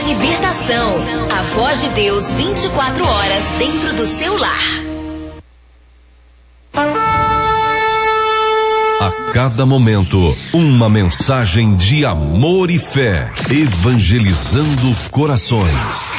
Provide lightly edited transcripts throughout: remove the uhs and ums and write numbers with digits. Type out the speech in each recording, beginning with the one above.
Libertação. A voz de Deus 24 horas dentro do seu lar. A cada momento, uma mensagem de amor e fé, evangelizando corações.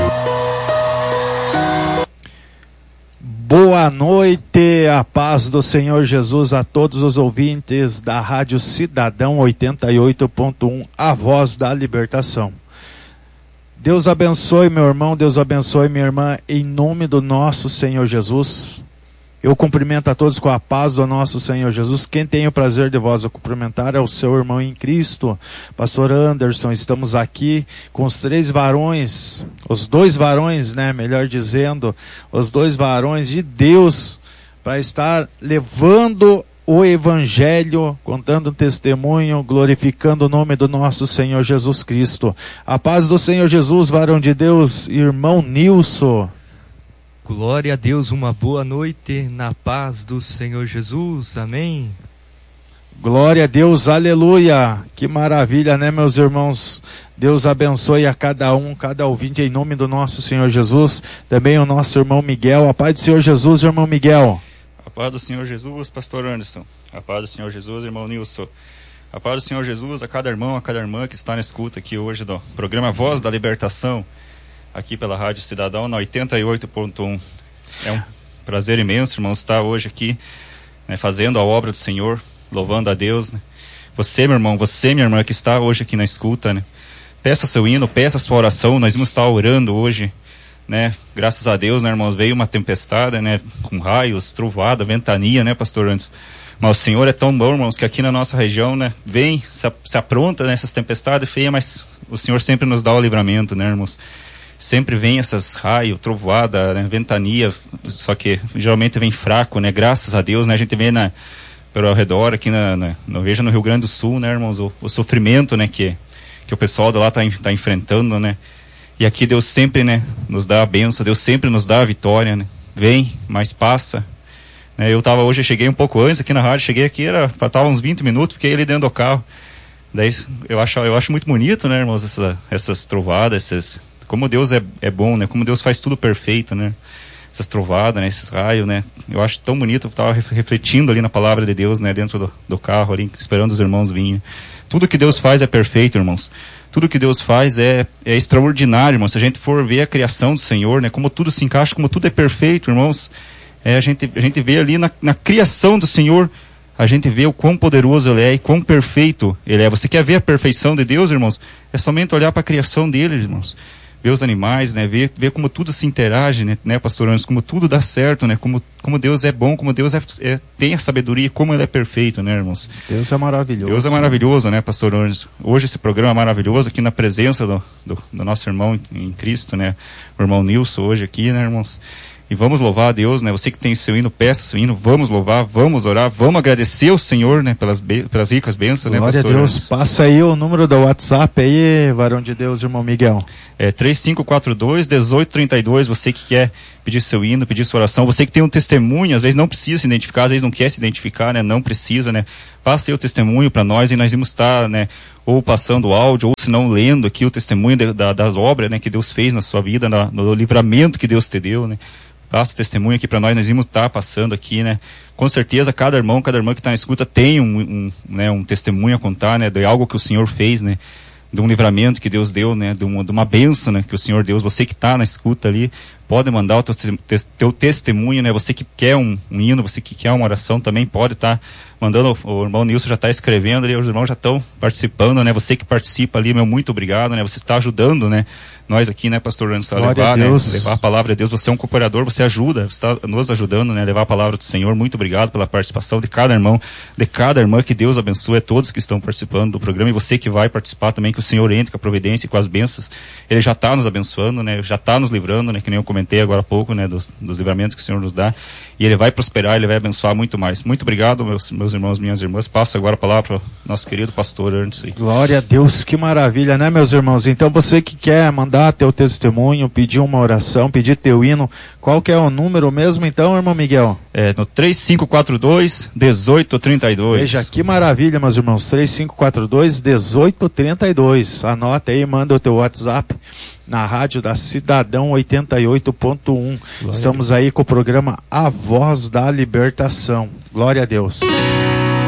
Boa noite, a paz do Senhor Jesus a todos os ouvintes da Rádio Cidadão 88.1, a voz da libertação. Deus abençoe meu irmão, Deus abençoe minha irmã, em nome do nosso Senhor Jesus. Eu cumprimento a todos com a paz do nosso Senhor Jesus. Quem tem o prazer de vós a cumprimentar é o seu irmão em Cristo, Pastor Anderson. Estamos aqui com os dois varões, melhor dizendo, os dois varões de Deus, para estar levando o Evangelho, contando um testemunho, glorificando o nome do nosso Senhor Jesus Cristo. A paz do Senhor Jesus, varão de Deus, irmão Nilson. Glória a Deus, uma boa noite na paz do Senhor Jesus, amém. Glória a Deus, aleluia, que maravilha, né, meus irmãos? Deus abençoe a cada um, cada ouvinte, em nome do nosso Senhor Jesus. Também o nosso irmão Miguel. A paz do Senhor Jesus, irmão Miguel. A paz do Senhor Jesus, pastor Anderson. A paz do Senhor Jesus, irmão Nilson. A paz do Senhor Jesus a cada irmão, a cada irmã que está na escuta aqui hoje do programa Voz da Libertação, aqui pela Rádio Cidadão, na 88.1. É um prazer imenso, irmão, estar hoje aqui, né, fazendo a obra do Senhor, louvando a Deus, né? Você, meu irmão, você, minha irmã, que está hoje aqui na escuta, né? Peça seu hino, peça sua oração, nós vamos estar orando hoje, né? Graças a Deus, né, irmãos, veio uma tempestade, né, com raios, trovada, ventania, né, pastor Anderson? Mas o Senhor é tão bom, irmãos, que aqui na nossa região, né, vem, se apronta nessas tempestades feias, mas o Senhor sempre nos dá o livramento, né, irmãos? Sempre vem essas raios, trovoada, né, ventania, só que geralmente vem fraco, né? Graças a Deus, né? A gente vê pelo redor aqui veja no Rio Grande do Sul, né, irmãos, o sofrimento, né, que o pessoal de lá tá enfrentando, né? E aqui Deus sempre, né, nos dá a bênção, Deus sempre nos dá a vitória, né? Vem, mas passa. Né? Hoje eu cheguei um pouco antes aqui na rádio, cheguei aqui, faltava uns 20 minutos, fiquei ali dentro do carro. Daí eu acho muito bonito, né, irmãos, essas trovadas, como Deus é bom, né? Como Deus faz tudo perfeito, né? Essas trovadas, né? Esses raios, né? Eu acho tão bonito, eu estava refletindo ali na palavra de Deus, né? Dentro do carro ali, esperando os irmãos virem. Tudo que Deus faz é perfeito, irmãos. Tudo que Deus faz é extraordinário, irmãos. Se a gente for ver a criação do Senhor, né? Como tudo se encaixa, como tudo é perfeito, irmãos. A gente vê ali na criação do Senhor, a gente vê o quão poderoso Ele é e quão perfeito Ele é. Você quer ver a perfeição de Deus, irmãos? É somente olhar para a criação dele, irmãos. Ver os animais, né? Ver como tudo se interage, né, pastor Anderson? Como tudo dá certo, né? Como Deus é bom, como Deus tem a sabedoria, como Ele é perfeito, né, irmãos? Deus é maravilhoso. Deus é maravilhoso, né, pastor Anderson? Hoje esse programa é maravilhoso, aqui na presença do nosso irmão em Cristo, né? O irmão Nilson hoje aqui, né, irmãos? E vamos louvar a Deus, né? Você que tem seu hino, peça seu hino, vamos louvar, vamos orar, vamos agradecer ao Senhor, né? Pelas ricas bênçãos, né, pastor? Glória a Deus. Passa aí o número do WhatsApp aí, varão de Deus, irmão Miguel. 3542-1832, você que quer pedir seu hino, pedir sua oração, você que tem um testemunho, às vezes não precisa se identificar, às vezes não quer se identificar, né? Não precisa, né? Passa aí o testemunho para nós e nós vamos estar, né? Ou passando áudio, ou se não lendo aqui o testemunho das obras, né? Que Deus fez na sua vida, no livramento que Deus te deu, né? Passa o testemunho aqui para nós vamos estar passando aqui, né? Com certeza cada irmão que está na escuta tem um testemunho a contar, né? De algo que o Senhor fez, né? De um livramento que Deus deu, né? De uma bênção, né? Que o Senhor deu. Você que está na escuta ali, pode mandar o teu testemunho, né? Você que quer um hino, você que quer uma oração também pode estar mandando. O irmão Nilson já está escrevendo ali, os irmãos já estão participando, né? Você que participa ali, meu muito obrigado, né? Você está ajudando, né? Nós aqui, né, pastor Anderson, a levar, né? Levar a palavra de Deus. Você é um cooperador, você ajuda, você está nos ajudando, né? Levar a palavra do Senhor. Muito obrigado pela participação de cada irmão, de cada irmã. Que Deus abençoe a todos que estão participando do programa e você que vai participar também, que o Senhor entre com a providência e com as bênçãos. Ele já está nos abençoando, né? Já está nos livrando, né? Que nem eu comentei agora há pouco, né, dos livramentos que o Senhor nos dá, e Ele vai prosperar, Ele vai abençoar muito mais. Muito obrigado, meus irmãos, minhas irmãs. Passo agora a palavra para o nosso querido pastor Anderson. Glória a Deus, que maravilha, né, meus irmãos? Então você que quer mandar teu testemunho, pedir uma oração, pedir teu hino, qual que é o número mesmo então, irmão Miguel? No 3542-1832. Veja que maravilha, meus irmãos, 3542-1832. Anota aí, manda o teu WhatsApp na rádio da Cidadão 88.1. Estamos aí com o programa A Voz da Libertação. Glória a Deus.